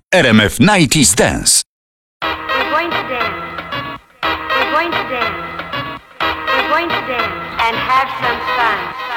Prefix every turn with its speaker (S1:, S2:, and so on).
S1: RMF 90s Dance.
S2: We're going to dance. We're going to dance. We're going to dance and have some fun.